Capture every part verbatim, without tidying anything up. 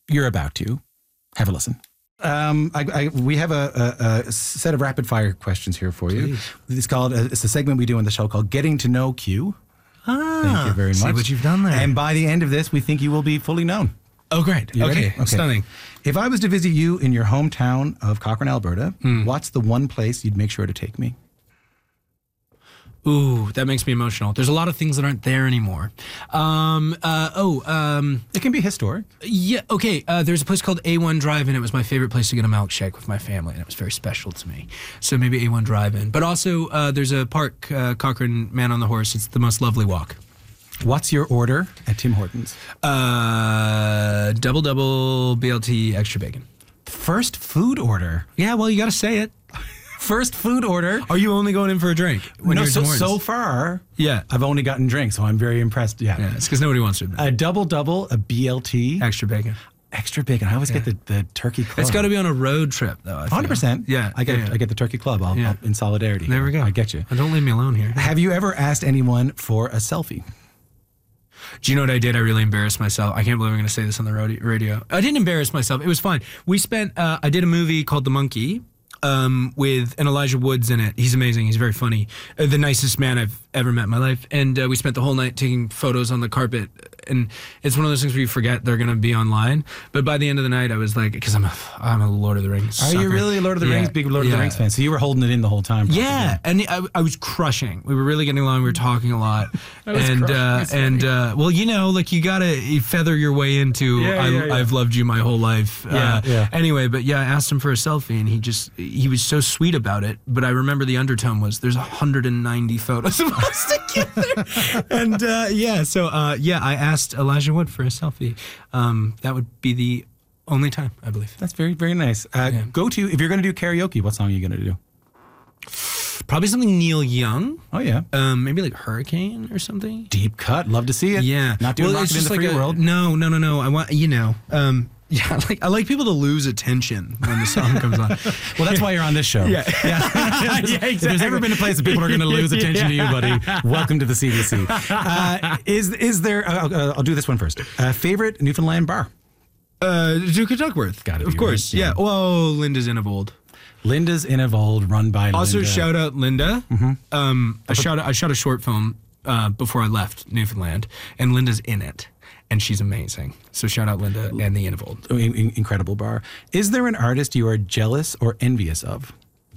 you're about to have a listen. Um, I, I, we have a, a, a set of rapid fire questions here for you. Please. It's called, it's a segment we do on the show called Getting to Know Q. Ah, Thank you very much. See what you've done there. And by the end of this, we think you will be fully known. Oh, great. You Okay. ready? Okay. Stunning. If I was to visit you in your hometown of Cochrane, Alberta, Hmm. what's the one place you'd make sure to take me? Ooh, that makes me emotional. There's a lot of things that aren't there anymore. Um, uh, oh, um, It can be historic. yeah, okay. Uh, there's a place called A one Drive-In. It was my favorite place to get a milkshake with my family, and it was very special to me. So maybe A one Drive-In. But also, uh, there's a park, uh, Cochrane Man on the Horse. It's the most lovely walk. What's your order at Tim Hortons? Uh, double double B L T extra bacon. First food order. Yeah, well, you got to say it. First food order. Are you only going in for a drink? When No, you're at so, Tim Hortons? so far, Yeah. I've only gotten drinks, so I'm very impressed. Yeah. Yeah, it's because nobody wants to admit it. A double double, a B L T, Extra bacon. extra bacon. I always get the, the turkey club. It's got to be on a road trip, though. I one feel. hundred percent. Yeah. I get yeah, yeah. I get the turkey club. I'll, Yeah. I'll, in solidarity. There we go. I get you. And don't leave me alone here. Have you ever asked anyone for a selfie? Do you know what I did? I really embarrassed myself. I can't believe I'm going to say this on the rodi- radio. I didn't embarrass myself. It was fine. We spent, uh, I did a movie called The Monkey um, with an Elijah Woods in it. He's amazing. He's very funny. Uh, the nicest man I've ever met in my life. And uh, we spent the whole night taking photos on the carpet. And it's one of those things where you forget they're going to be online. But by the end of the night, I was like, because I'm a, I'm a Lord of the Rings Are sucker. you really a Lord of the Yeah. Rings, big Lord of Yeah. the Rings fan? So you were holding it in the whole time. probably. Yeah, and I, I was crushing. We were really getting along. We were talking a lot, was and crushing. uh, It's and uh, well, you know, like you gotta you feather your way into. Yeah, I, yeah, yeah. I've loved you my whole life. Yeah, uh, yeah. Anyway, but yeah, I asked him for a selfie, and he just he was so sweet about it. But I remember the undertone was there's one hundred ninety photos of us together, and uh, yeah, so uh, yeah, I asked Elijah Wood for a selfie. Um, that would be the only time, I believe. That's very, very nice. Uh, Yeah. Go to, if you're going to do karaoke, what song are you going to do? Probably something Neil Young. Oh, yeah. Um, maybe like Hurricane or something. Deep cut. Love to see it. Yeah, Not doing well, Rocket it's in just the like Free a, World. No, no, no, no. I want you know. Um, yeah, I like I like people to lose attention when the song comes on. Well, that's why you're on this show. Yeah. yeah. If there's ever been a place that people are going to lose attention to you, buddy, welcome to the C D C. Uh, is is there? Uh, uh, I'll do this one first. Uh, favorite Newfoundland bar? Uh, Duke of Duckworth. Gotta Of be, course. right? Yeah. Yeah. Well, Linda's Innivold. Linda's Innivold, run by Also, Linda. shout out Linda. Mm-hmm. Um, I shot I shot a short film uh, before I left Newfoundland, and Linda's in it, and she's amazing. So shout out Linda and the Innivold. Oh, in- in- incredible bar. Is there an artist you are jealous or envious of?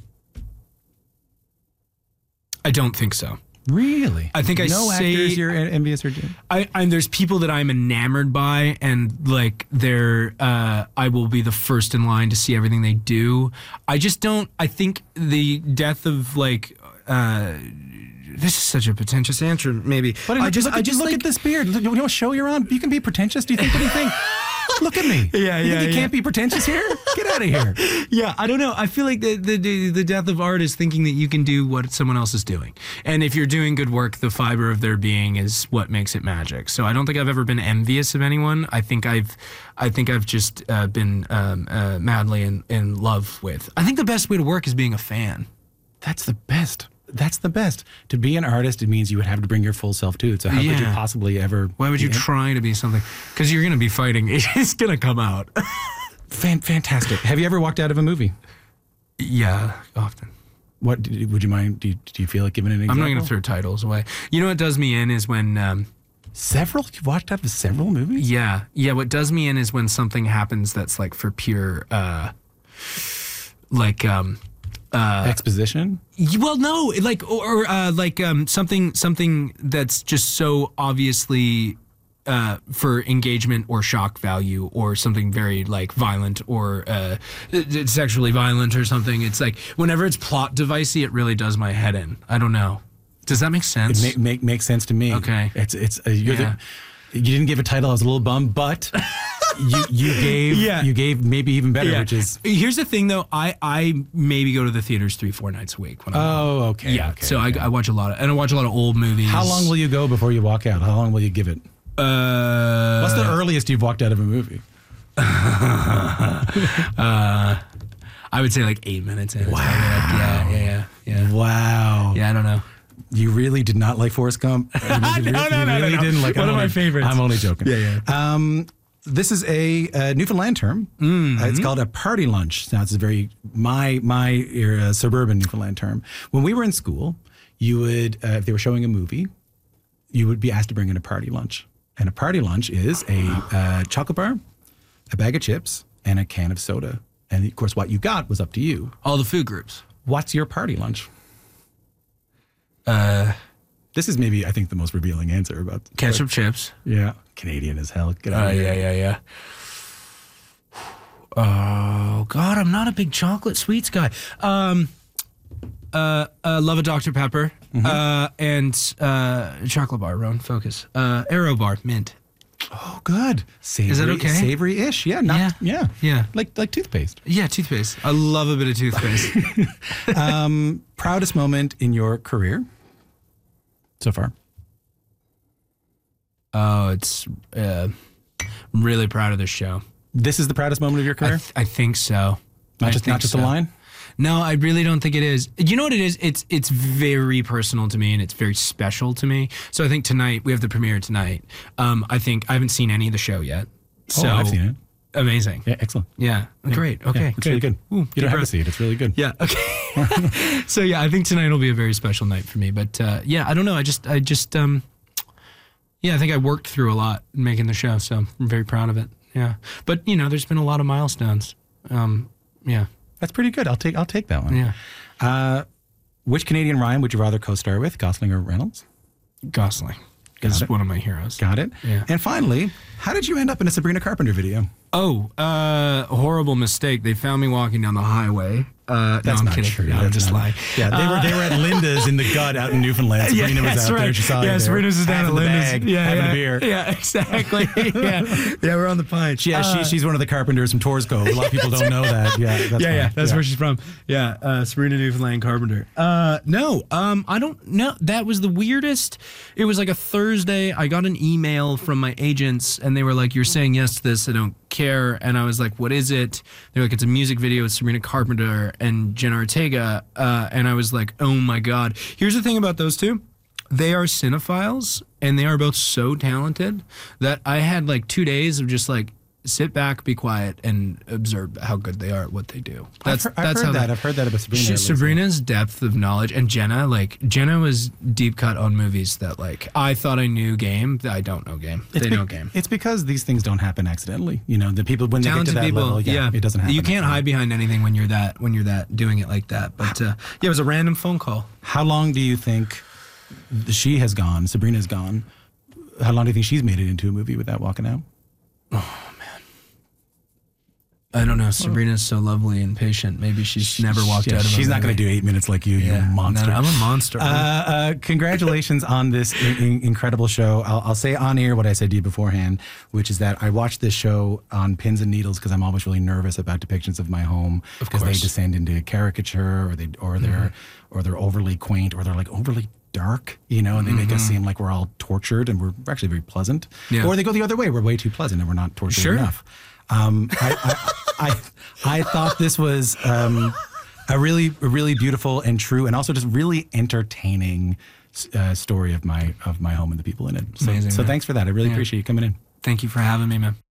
I don't think so. Really? I think I no say- actors you're en- envious or jealous. I, I there's people that I'm enamored by, and like they're uh, I will be the first in line to see everything they do. I just don't. I think the death of like. Uh, this is such a pretentious answer, maybe. But I just, look, I at- just look like, at this beard. Look, you know what show you're on? You can be pretentious. Do you think? What do you think? Look at me. Yeah, you yeah, think you yeah. can't be pretentious here? Get out of here. Yeah, I don't know. I feel like the, the the the death of art is thinking that you can do what someone else is doing, and if you're doing good work, the fiber of their being is what makes it magic. So I don't think I've ever been envious of anyone. I think I've, I think I've just uh, been um, uh, madly in in love with. I think the best way to work is being a fan. That's the best. That's the best. To be an artist, it means you would have to bring your full self to it. So how could you Yeah. possibly ever? Why would you be- try to be something? Because you're going to be fighting. It's going to come out. Fan- fantastic. Have you ever walked out of a movie? Yeah, often. What do- would you mind? Do you, do you feel like giving an example? I'm not going to throw titles away. You know what does me in is when. Um, Several? You've watched out of several movies? Yeah, yeah. What does me in is when something happens that's like for pure, uh, like, um, uh, Exposition? y- well, no, like, or, or uh, like um, something, something that's just so obviously uh, for engagement or shock value, or something very like violent or uh, sexually violent or something. It's like whenever it's plot devicey, it really does my head in. I don't know. Does that make sense? It make, make makes sense to me. Okay. It's it's uh, you're Yeah. the, you didn't give a title. I was a little bummed, but you you gave Yeah. you gave maybe even better, Yeah. which is Here's the thing, though. I, I maybe go to the theaters three, four nights a week. When I'm oh okay yeah. okay, so okay. I, I watch a lot of, and I watch a lot of old movies. How long will you go before you walk out? How long will you give it? Uh, What's the earliest you've walked out of a movie? uh, I would say like eight minutes in. Wow. Yeah, yeah, yeah, yeah. Wow. Yeah, I don't know. You really did not like Forrest Gump? You really, No, no, you no, really no, no. didn't like. One I'm of my only- favorites. I'm only joking. Yeah, yeah. Um, this is a, uh Newfoundland term. Mm-hmm. Uh, it's called a party lunch. Now, it's a very my my era, suburban Newfoundland term. When we were in school, you would uh, if they were showing a movie, you would be asked to bring in a party lunch. And a party lunch is a uh, chocolate bar, a bag of chips, and a can of soda. And of course, what you got was up to you. All the food groups. What's your party lunch? Uh, this is maybe, I think, the most revealing answer about ketchup chips. Yeah, Canadian as hell. Get out Uh, of here. yeah, yeah, yeah. Oh God, I'm not a big chocolate sweets guy. Um, uh, uh love a Doctor Pepper. Mm-hmm. Uh, and uh, chocolate bar, Roan Focus. Uh, Aero bar, mint. Oh, good. Savory, Is that okay? Savory-ish. Yeah, not, Yeah. yeah, Yeah. like like toothpaste. Yeah, toothpaste. I love a bit of toothpaste. um, proudest moment in your career so far? Oh, it's. Uh, I'm really proud of this show. This is the proudest moment of your I, career. th- I think so. not I just think not just so. a line. No, I really don't think it is. You know what it is? It's it's very personal to me and it's very special to me. So I think tonight we have the premiere tonight. Um, I think I haven't seen any of the show yet. So Oh, I've seen it. Amazing. Yeah, excellent. Yeah. Great. Okay. Yeah, it's really good. Ooh, you deep don't have to breath. see it. It's really good. Yeah. Okay. So yeah, I think tonight will be a very special night for me. But uh, yeah, I don't know. I just I just um, yeah, I think I worked through a lot in making the show, so I'm very proud of it. Yeah. But you know, there's been a lot of milestones. Um, yeah. That's pretty good. I'll take I'll take that one. Yeah. Uh, which Canadian rhyme would you rather co-star with, Gosling or Reynolds? Gosling Got is it. one of my heroes. Got it. Yeah. And finally, how did you end up in a Sabrina Carpenter video? Oh, uh, horrible mistake. They found me walking down the highway. Uh, That's no, I'm not kidding. true. No, I'm That's just not- lying. Yeah, they were they were at Linda's in the gut out in Newfoundland. Sabrina was that's out there. right. She saw you Yeah, there. Sabrina's is down Half at in the Linda's. bag, yeah, having yeah, a beer. yeah, exactly. yeah, yeah, we're on the punch. Yeah, Uh, she, she's one of the carpenters from Torsco. A lot of people don't know that. Yeah, that's yeah, yeah, fine. that's where she's from. Yeah, uh, Sabrina Newfoundland Carpenter. Uh, no, um, I don't know. That was the weirdest. It was like a Thursday. I got an email from my agents, and they were like, "You're saying yes to this. I don't care." And I was like, "What is it?" They're like, "It's a music video with Sabrina Carpenter and Jenna Ortega." Uh, and I was like, "Oh my God!" Here's the thing about those two. They are cinephiles, and they are both so talented that I had like two days of just like sit back, be quiet, and observe how good they are at what they do. That's I've, heard, I've that's heard how that. they- I've heard that about Sabrina. She, at least. Sabrina's depth of knowledge, and Jenna, like Jenna was deep cut on movies that like I thought I knew game. I don't know game. It's they be- know game. It's because these things don't happen accidentally. You know, the people when they Talented get to that people, level, yeah, it doesn't happen. You can't hide accidentally. behind anything when you're that when you're that doing it like that. But uh, yeah, it was a random phone call. How long do you think she has gone? Sabrina's gone. How long do you think she's made it into a movie without walking out? I don't know. Sabrina's so lovely and patient. Maybe she's never walked Yeah, out of. she's a not going to movie. do eight minutes like you, Yeah, you monster. no, no, I'm a monster. Uh, uh, congratulations on this in- in- incredible show. I'll, I'll say on air what I said to you beforehand, which is that I watched this show on pins and needles because I'm always really nervous about depictions of my home because they course. descend into caricature or they or they're or they're overly quaint or they're like overly dark, you know, and they make us seem like we're all tortured and we're actually very pleasant. Yeah. Or they go the other way, we're way too pleasant and we're not tortured Sure. enough. Um, I, I, I, I thought this was um, a really, a really beautiful and true, and also just really entertaining uh, story of my of my home and the people in it. So, Amazing, so man. thanks for that. I really appreciate you coming in. Thank you for having me, man.